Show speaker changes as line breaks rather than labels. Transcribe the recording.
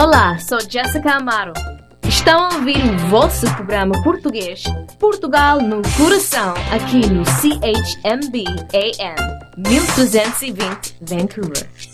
Olá, sou Jessica Amaro. Estão a ouvir o vosso programa português Portugal no Coração, aqui no CHMB AM 1320 Vancouver.